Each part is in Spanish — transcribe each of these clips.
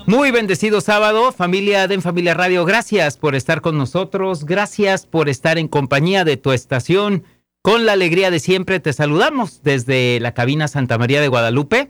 Muy bendecido sábado, familia de En Familia Radio. Gracias por estar con nosotros. Gracias por estar en compañía de tu estación. Con la alegría de siempre te saludamos desde la cabina Santa María de Guadalupe.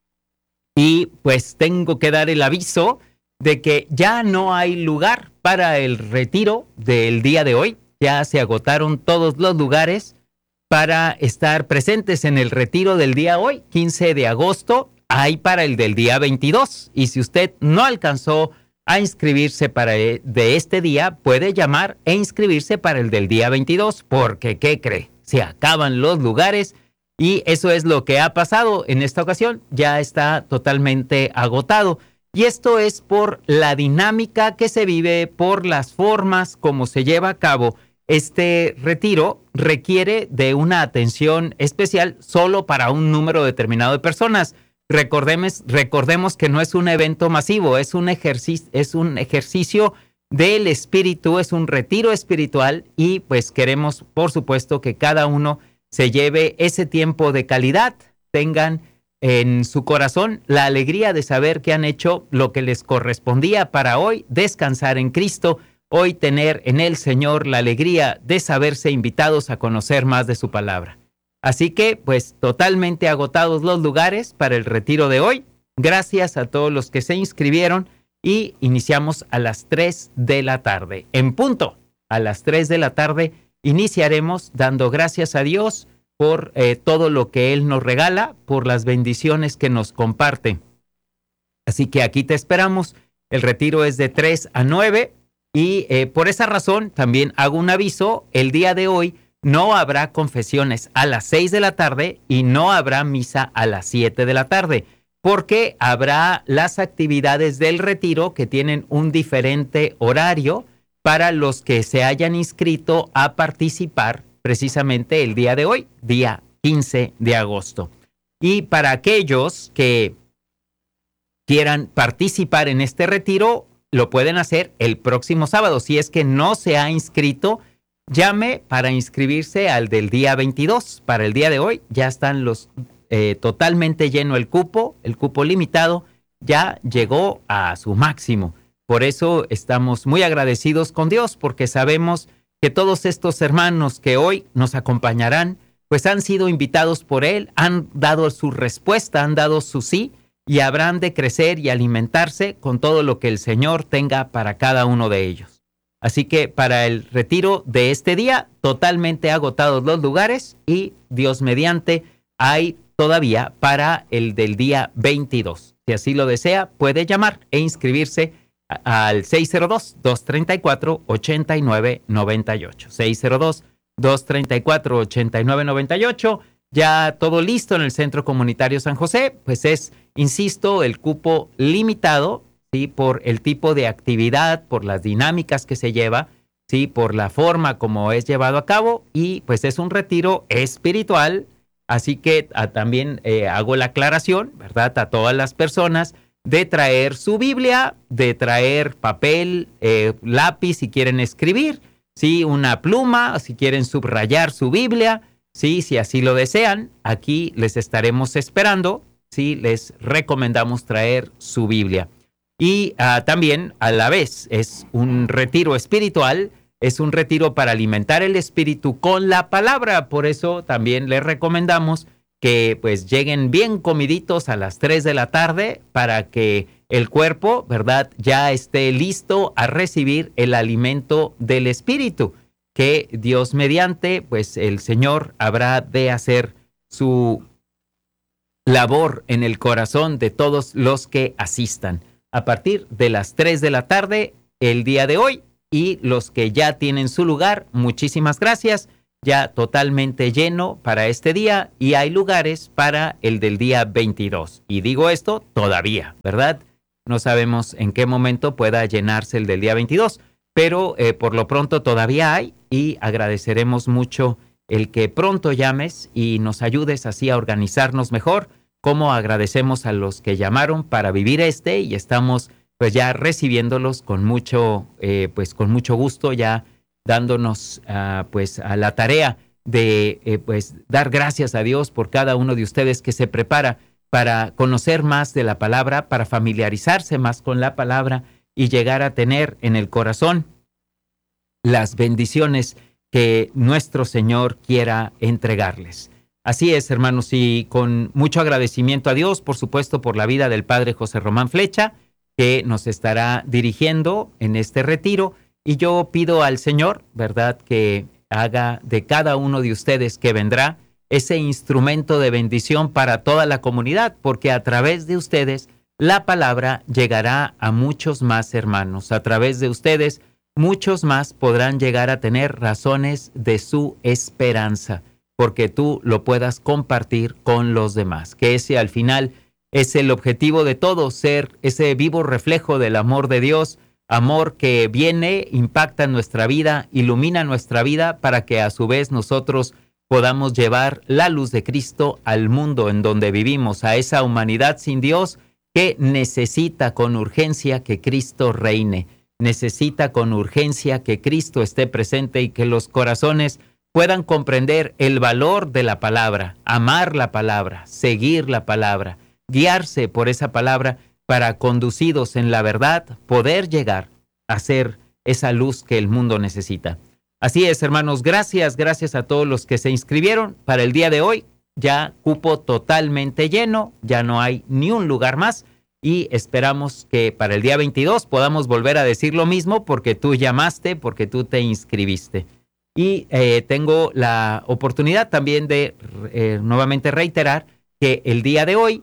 Y pues tengo que dar el aviso de que ya no hay lugar para el retiro del día de hoy. Ya se agotaron todos los lugares para estar presentes en el retiro del día hoy, 15 de agosto. Hay para el del día 22. Y si usted no alcanzó a inscribirse para de este día, puede llamar e inscribirse para el del día 22, porque ¿qué cree? Se acaban los lugares y eso es lo que ha pasado en esta ocasión. Ya está totalmente agotado. Y esto es por la dinámica que se vive, por las formas como se lleva a cabo. Este retiro requiere de una atención especial solo para un número determinado de personas. Recordemos que no es un evento masivo, es un ejercicio del espíritu, es un retiro espiritual y pues queremos, por supuesto, que cada uno se lleve ese tiempo de calidad, tengan en su corazón la alegría de saber que han hecho lo que les correspondía para hoy, descansar en Cristo, hoy tener en el Señor la alegría de saberse invitados a conocer más de su palabra. Así que, pues, totalmente agotados los lugares para el retiro de hoy. Gracias a todos los que se inscribieron y iniciamos a las 3 de la tarde. En punto, a las 3 de la tarde iniciaremos dando gracias a Dios por todo lo que Él nos regala, por las bendiciones que nos comparte. Así que aquí te esperamos. El retiro es de 3 a 9 y por esa razón también hago un aviso. El día de hoy no habrá confesiones a las 6 de la tarde y no habrá misa a las 7 de la tarde, porque habrá las actividades del retiro que tienen un diferente horario para los que se hayan inscrito a participar precisamente el día de hoy, día 15 de agosto. Y para aquellos que quieran participar en este retiro, lo pueden hacer el próximo sábado. Si es que no se ha inscrito, llame para inscribirse al del día 22. Para el día de hoy ya están los totalmente lleno el cupo limitado ya llegó a su máximo. Por eso estamos muy agradecidos con Dios, porque sabemos que todos estos hermanos que hoy nos acompañarán, pues han sido invitados por Él, han dado su respuesta, han dado su sí, y habrán de crecer y alimentarse con todo lo que el Señor tenga para cada uno de ellos. Así que para el retiro de este día, totalmente agotados los lugares y Dios mediante, hay todavía para el del día 22. Si así lo desea, puede llamar e inscribirse al 602-234-8998. 602-234-8998. Ya todo listo en el Centro Comunitario San José, pues es, insisto, el cupo limitado, ¿sí? Por el tipo de actividad, por las dinámicas que se lleva, ¿sí? Por la forma como es llevado a cabo y pues es un retiro espiritual, así que también hago la aclaración, ¿verdad? A todas las personas de traer su Biblia, de traer papel, lápiz si quieren escribir, ¿sí? Una pluma si quieren subrayar su Biblia, ¿sí? Si así lo desean, aquí les estaremos esperando, ¿sí? Les recomendamos traer su Biblia. Y también a la vez es un retiro espiritual, es un retiro para alimentar el espíritu con la palabra. Por eso también les recomendamos que pues lleguen bien comiditos a las 3 de la tarde para que el cuerpo, ¿verdad?, ya esté listo a recibir el alimento del espíritu, que Dios mediante, pues el Señor habrá de hacer su labor en el corazón de todos los que asistan. A partir de las 3 de la tarde, el día de hoy, y los que ya tienen su lugar, muchísimas gracias, ya totalmente lleno para este día y hay lugares para el del día 22. Y digo esto todavía, ¿verdad? No sabemos en qué momento pueda llenarse el del día 22, pero por lo pronto todavía hay y agradeceremos mucho el que pronto llames y nos ayudes así a organizarnos mejor, como agradecemos a los que llamaron para vivir y estamos pues ya recibiéndolos con mucho gusto, ya dándonos pues a la tarea de pues dar gracias a Dios por cada uno de ustedes que se prepara para conocer más de la palabra, para familiarizarse más con la palabra y llegar a tener en el corazón las bendiciones que nuestro Señor quiera entregarles. Así es, hermanos, y con mucho agradecimiento a Dios, por supuesto, por la vida del Padre José Román Flecha, que nos estará dirigiendo en este retiro. Y yo pido al Señor, ¿verdad?, que haga de cada uno de ustedes que vendrá ese instrumento de bendición para toda la comunidad, porque a través de ustedes la palabra llegará a muchos más hermanos. A través de ustedes, muchos más podrán llegar a tener razones de su esperanza, porque tú lo puedas compartir con los demás. Que ese al final es el objetivo de todo, ser ese vivo reflejo del amor de Dios, amor que viene, impacta nuestra vida, ilumina nuestra vida para que a su vez nosotros podamos llevar la luz de Cristo al mundo en donde vivimos, a esa humanidad sin Dios que necesita con urgencia que Cristo reine, necesita con urgencia que Cristo esté presente y que los corazones puedan comprender el valor de la palabra, amar la palabra, seguir la palabra, guiarse por esa palabra para, conducidos en la verdad, poder llegar a ser esa luz que el mundo necesita. Así es, hermanos, gracias a todos los que se inscribieron para el día de hoy. Ya cupo totalmente lleno, ya no hay ni un lugar más y esperamos que para el día 22 podamos volver a decir lo mismo porque tú llamaste, porque tú te inscribiste. Y tengo la oportunidad también de nuevamente reiterar que el día de hoy,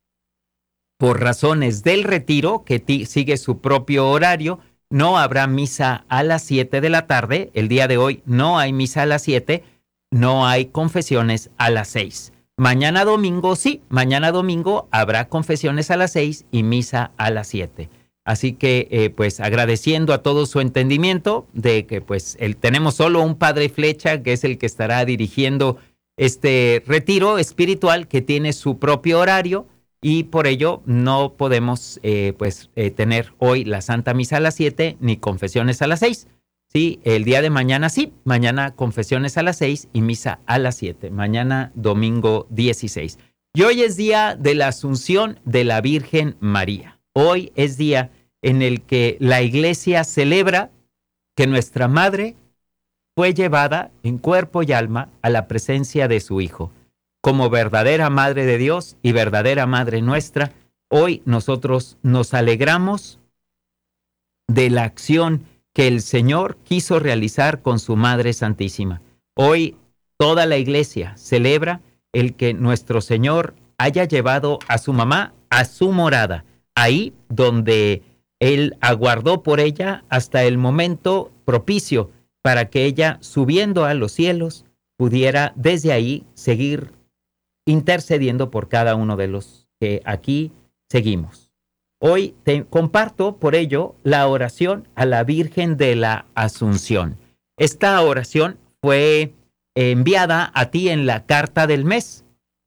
por razones del retiro, que sigue su propio horario, no habrá misa a las 7 de la tarde. El día de hoy no hay misa a las 7, no hay confesiones a las 6. Mañana domingo sí, mañana domingo habrá confesiones a las 6 y misa a las 7. Así que pues agradeciendo a todo su entendimiento de que pues tenemos solo un Padre Flecha que es el que estará dirigiendo este retiro espiritual que tiene su propio horario. Y por ello no podemos tener hoy la Santa Misa a las 7 ni confesiones a las 6. Sí, el día de mañana sí, mañana confesiones a las 6 y misa a las 7, mañana domingo 16. Y hoy es día de la Asunción de la Virgen María. Hoy es día en el que la Iglesia celebra que nuestra Madre fue llevada en cuerpo y alma a la presencia de su Hijo. Como verdadera Madre de Dios y verdadera Madre nuestra, hoy nosotros nos alegramos de la acción que el Señor quiso realizar con su Madre Santísima. Hoy toda la Iglesia celebra el que nuestro Señor haya llevado a su mamá a su morada, ahí donde Él aguardó por ella hasta el momento propicio para que ella, subiendo a los cielos, pudiera desde ahí seguir intercediendo por cada uno de los que aquí seguimos. Hoy te comparto por ello la oración a la Virgen de la Asunción. Esta oración fue enviada a ti en la carta del mes.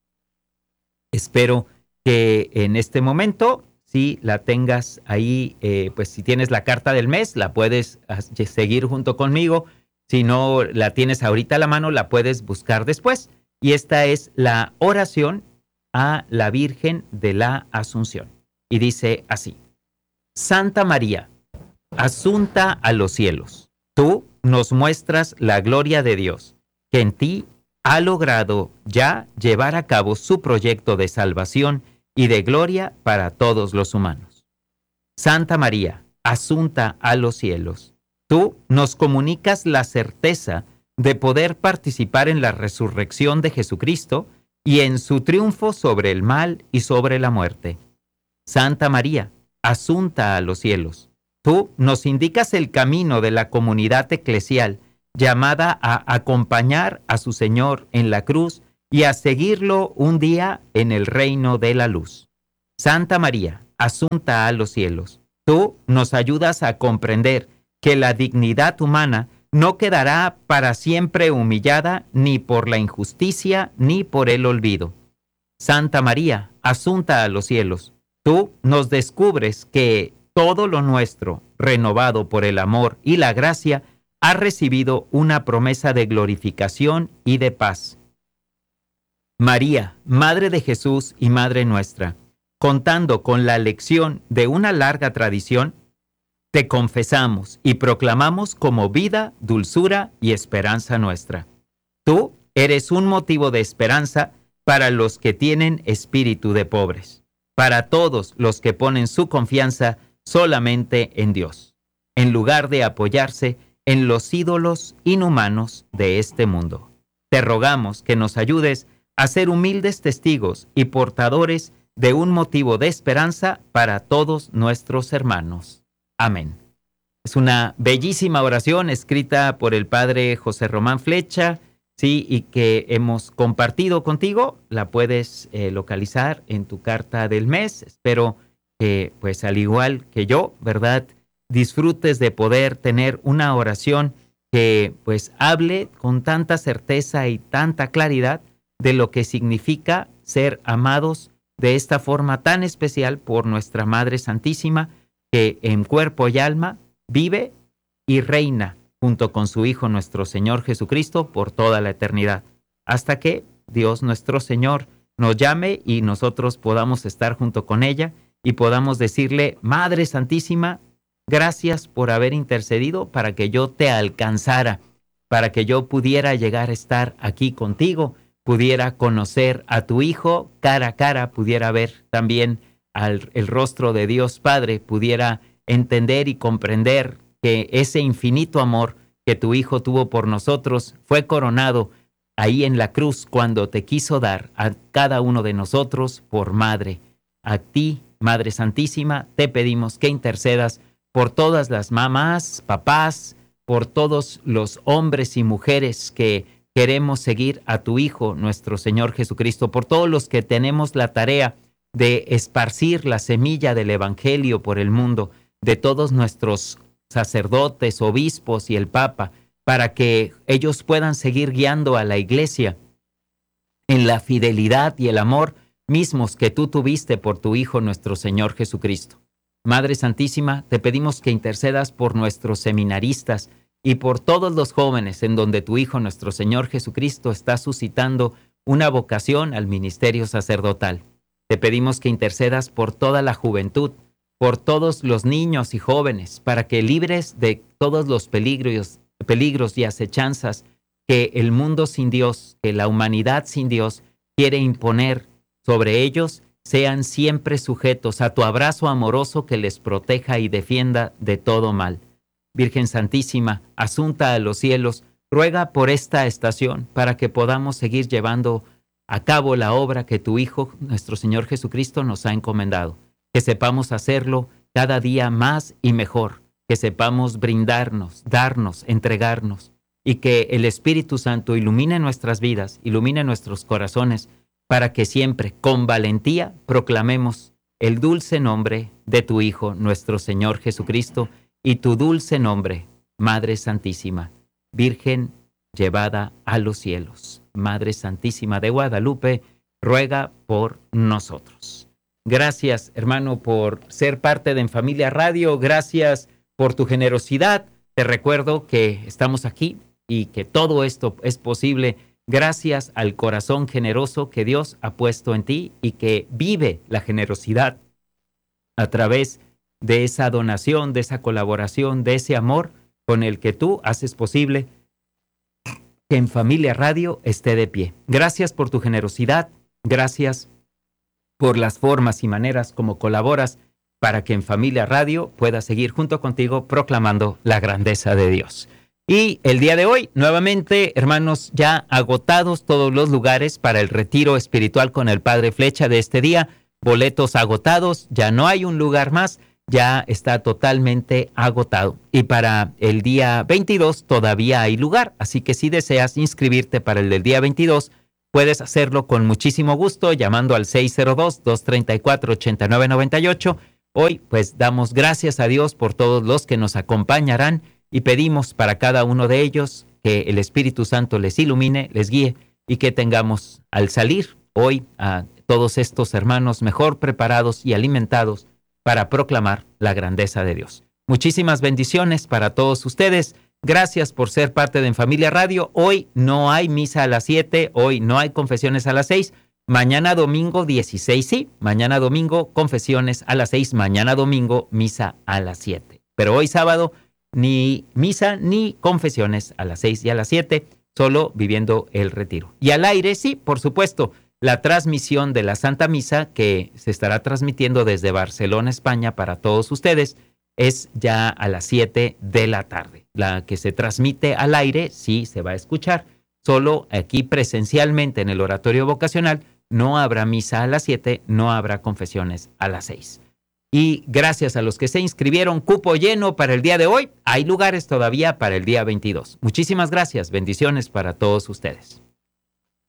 Espero que en este momento, si la tengas ahí, pues si tienes la carta del mes, la puedes seguir junto conmigo. Si no la tienes ahorita a la mano, la puedes buscar después. Y esta es la oración a la Virgen de la Asunción. Y dice así: Santa María, asunta a los cielos, tú nos muestras la gloria de Dios, que en ti ha logrado ya llevar a cabo su proyecto de salvación y de gloria para todos los humanos. Santa María, asunta a los cielos, tú nos comunicas la certeza de poder participar en la resurrección de Jesucristo y en su triunfo sobre el mal y sobre la muerte. Santa María, asunta a los cielos, tú nos indicas el camino de la comunidad eclesial llamada a acompañar a su Señor en la cruz y a seguirlo un día en el reino de la luz. Santa María, asunta a los cielos, tú nos ayudas a comprender que la dignidad humana no quedará para siempre humillada ni por la injusticia ni por el olvido. Santa María, asunta a los cielos, tú nos descubres que todo lo nuestro, renovado por el amor y la gracia, ha recibido una promesa de glorificación y de paz. María, Madre de Jesús y Madre nuestra, contando con la lección de una larga tradición, te confesamos y proclamamos como vida, dulzura y esperanza nuestra. Tú eres un motivo de esperanza para los que tienen espíritu de pobres, para todos los que ponen su confianza solamente en Dios, en lugar de apoyarse en los ídolos inhumanos de este mundo. Te rogamos que nos ayudes a ser humildes testigos y portadores de un motivo de esperanza para todos nuestros hermanos. Amén. Es una bellísima oración escrita por el padre José Román Flecha, sí, y que hemos compartido contigo. La puedes localizar en tu carta del mes. Espero que, pues al igual que yo, ¿verdad?, disfrutes de poder tener una oración que pues hable con tanta certeza y tanta claridad de lo que significa ser amados de esta forma tan especial por nuestra Madre Santísima, que en cuerpo y alma vive y reina junto con su Hijo nuestro Señor Jesucristo por toda la eternidad, hasta que Dios nuestro Señor nos llame y nosotros podamos estar junto con ella y podamos decirle: Madre Santísima, gracias por haber intercedido para que yo te alcanzara, para que yo pudiera llegar a estar aquí contigo, pudiera conocer a tu Hijo cara a cara, pudiera ver también el rostro de Dios Padre, pudiera entender y comprender que ese infinito amor que tu Hijo tuvo por nosotros fue coronado ahí en la cruz cuando te quiso dar a cada uno de nosotros por madre. A ti, Madre Santísima, te pedimos que intercedas por todas las mamás, papás, por todos los hombres y mujeres que queremos seguir a tu Hijo, nuestro Señor Jesucristo, por todos los que tenemos la tarea de esparcir la semilla del Evangelio por el mundo, de todos nuestros sacerdotes, obispos y el Papa, para que ellos puedan seguir guiando a la Iglesia en la fidelidad y el amor mismos que tú tuviste por tu Hijo, nuestro Señor Jesucristo. Madre Santísima, te pedimos que intercedas por nuestros seminaristas y por todos los jóvenes en donde tu Hijo, nuestro Señor Jesucristo, está suscitando una vocación al ministerio sacerdotal. Te pedimos que intercedas por toda la juventud, por todos los niños y jóvenes, para que libres de todos los peligros y acechanzas que el mundo sin Dios, que la humanidad sin Dios quiere imponer sobre ellos, sean siempre sujetos a tu abrazo amoroso que les proteja y defienda de todo mal. Virgen Santísima, asunta a los cielos, ruega por esta estación para que podamos seguir llevando a cabo la obra que tu Hijo, nuestro Señor Jesucristo, nos ha encomendado. Que sepamos hacerlo cada día más y mejor, que sepamos brindarnos, darnos, entregarnos, y que el Espíritu Santo ilumine nuestras vidas, ilumine nuestros corazones, para que siempre, con valentía, proclamemos el dulce nombre de tu Hijo, nuestro Señor Jesucristo, y tu dulce nombre, Madre Santísima, Virgen llevada a los cielos. Madre Santísima de Guadalupe, ruega por nosotros. Gracias, hermano, por ser parte de En Familia Radio. Gracias por tu generosidad. Te recuerdo que estamos aquí y que todo esto es posible gracias al corazón generoso que Dios ha puesto en ti y que vive la generosidad a través de esa donación, de esa colaboración, de ese amor con el que tú haces posible que En Familia Radio esté de pie. Gracias por tu generosidad. Gracias por las formas y maneras como colaboras para que En Familia Radio pueda seguir junto contigo proclamando la grandeza de Dios. Y el día de hoy, nuevamente, hermanos, ya agotados todos los lugares para el retiro espiritual con el Padre Flecha de este día. Boletos agotados, ya no hay un lugar más, ya está totalmente agotado. Y para el día 22 todavía hay lugar, así que si deseas inscribirte para el del día 22, puedes hacerlo con muchísimo gusto llamando al 602-234-8998. Hoy, pues, damos gracias a Dios por todos los que nos acompañarán y pedimos para cada uno de ellos que el Espíritu Santo les ilumine, les guíe y que tengamos al salir hoy a todos estos hermanos mejor preparados y alimentados para proclamar la grandeza de Dios. Muchísimas bendiciones para todos ustedes. Gracias por ser parte de En Familia Radio. Hoy no hay misa a las 7, hoy no hay confesiones a las 6. Mañana domingo 16, sí. Mañana domingo confesiones a las 6. Mañana domingo misa a las 7. Pero hoy sábado ni misa ni confesiones a las 6 y a las 7. Solo viviendo el retiro. Y al aire, sí, por supuesto, la transmisión de la Santa Misa que se estará transmitiendo desde Barcelona, España, para todos ustedes, es ya a las 7 de la tarde. La que se transmite al aire sí se va a escuchar. Solo aquí presencialmente en el oratorio vocacional no habrá misa a las 7, no habrá confesiones a las 6. Y gracias a los que se inscribieron, cupo lleno para el día de hoy. Hay lugares todavía para el día 22. Muchísimas gracias. Bendiciones para todos ustedes.